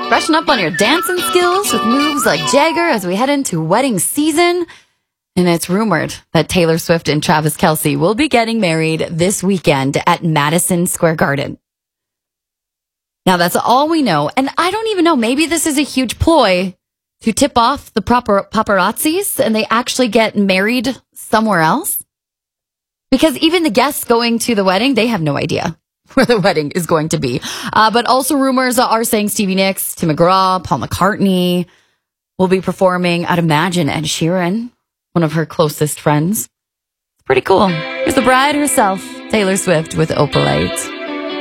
Freshen up on your dancing skills with moves like Jagger as we head into wedding season. And it's rumored that Taylor Swift and Travis Kelce will be getting married this weekend at Madison Square Garden. Now, that's all we know. And I don't even know. Maybe this is a huge ploy to tip off the proper paparazzis and they actually get married somewhere else. Because even the guests going to the wedding, they have no idea where the wedding is going to be. But also rumors are saying Stevie Nicks, Tim McGraw, Paul McCartney will be performing. I'd imagine Ed Sheeran, one of her closest friends. It's pretty cool. Here's the bride herself, Taylor Swift with Opalite.